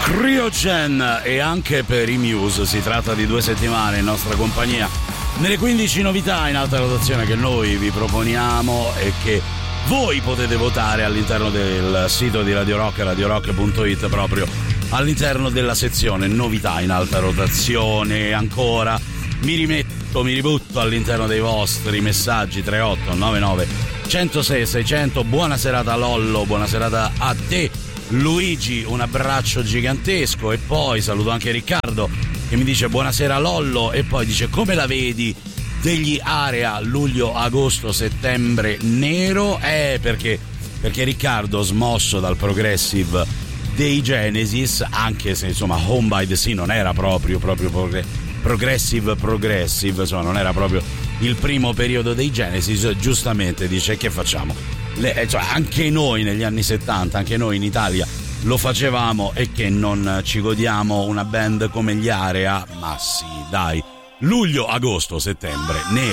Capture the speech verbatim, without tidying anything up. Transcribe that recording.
Cryogen, e anche per i Muse si tratta di due settimane in nostra compagnia nelle quindici novità in alta rotazione che noi vi proponiamo e che voi potete votare all'interno del sito di Radio Rock, radio rock punto it, proprio all'interno della sezione novità in alta rotazione. Ancora mi rimetto, mi ributto all'interno dei vostri messaggi tre otto nove nove uno zero sei sei zero zero. Buona serata Lollo, buona serata a te Luigi, un abbraccio gigantesco. E poi saluto anche Riccardo che mi dice buonasera Lollo, e poi dice come la vedi degli Area luglio, agosto, settembre nero? Eh perché perché Riccardo, smosso dal progressive dei Genesis, anche se insomma Home by the Sea non era proprio proprio progressive progressive, insomma non era proprio il primo periodo dei Genesis, giustamente dice che facciamo? Le, cioè, anche noi negli anni settanta, anche noi in Italia lo facevamo, e che non ci godiamo una band come gli Area? Ma sì, dai, luglio, agosto, settembre, ne